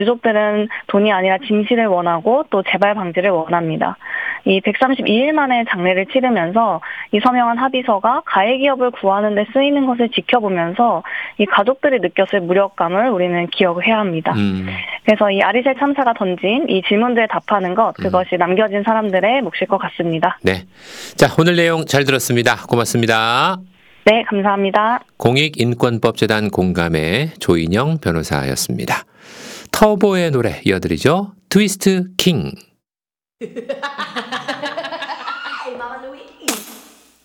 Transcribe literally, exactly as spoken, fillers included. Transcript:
유족들은 돈이 아니라 진실을 원하고 또 재발 방지를 원합니다. 이 백삼십이 일 만에 장례를 치르면서 이 서명한 합의서가 가해 기업을 구하는 데 쓰이는 것을 지켜보면서 이 가족들이 느꼈을 무력감을 우리는 기억을 해야 합니다. 음. 그래서 이 아리셀 참사가 던진 이 질문들에 답하는 것, 그것이 음. 남겨진 사람들의 몫일 것 같습니다. 네. 자, 오늘 내용 잘 들었습니다. 고맙습니다. 네, 감사합니다. 공익인권법재단 공감의 조인영 변호사였습니다. 터보의 노래 이어드리죠. 트위스트 킹.